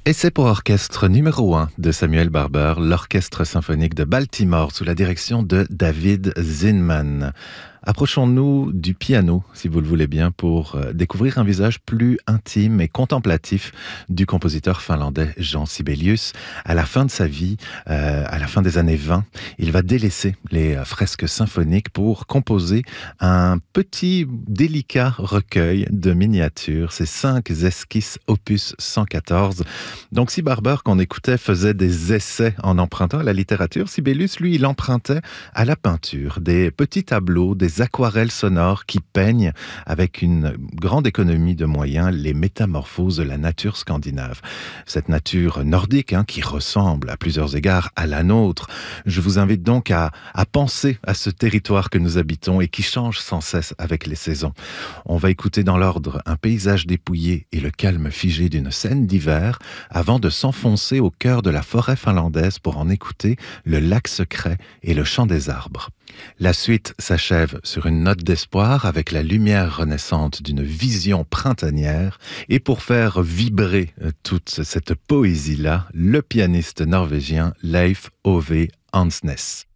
Et c'est pour orchestre numéro 1 de Samuel Barber, l'Orchestre symphonique de Baltimore, sous la direction de David Zinman. Approchons-nous du piano, si vous le voulez bien, pour découvrir un visage plus intime et contemplatif du compositeur finlandais Jean Sibelius. À la fin de sa vie, à la fin des années 20, il va délaisser les fresques symphoniques pour composer un petit, délicat recueil de miniatures, ces 5 esquisses opus 114. Donc si Barber, qu'on écoutait, faisait des essais en empruntant à la littérature, Sibelius, lui, il empruntait à la peinture, des petits tableaux, des aquarelles sonores qui peignent avec une grande économie de moyens les métamorphoses de la nature scandinave. Cette nature nordique qui ressemble à plusieurs égards à la nôtre. Je vous invite donc à penser à ce territoire que nous habitons et qui change sans cesse avec les saisons. On va écouter dans l'ordre un paysage dépouillé et le calme figé d'une scène d'hiver avant de s'enfoncer au cœur de la forêt finlandaise pour en écouter le lac secret et le chant des arbres. La suite s'achève sur une note d'espoir avec la lumière renaissante d'une vision printanière et pour faire vibrer toute cette poésie-là, le pianiste norvégien Leif Ove Ansnes.